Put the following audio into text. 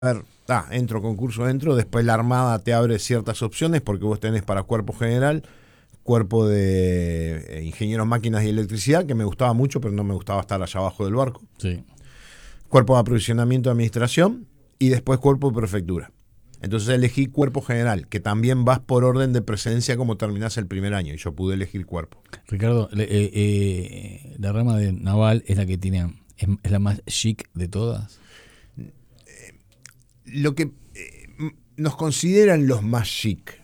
A ver, entro, después la Armada te abre ciertas opciones porque vos tenés para cuerpo general, cuerpo de ingenieros, máquinas y electricidad, que me gustaba mucho, pero no me gustaba estar allá abajo del barco. Sí. Cuerpo de aprovisionamiento de administración y después cuerpo de prefectura. Entonces elegí cuerpo general, que también vas por orden de precedencia como terminás el primer año, y yo pude elegir cuerpo. Ricardo, la rama de naval es la que tiene, es la más chic de todas. Lo que nos consideran los más chic.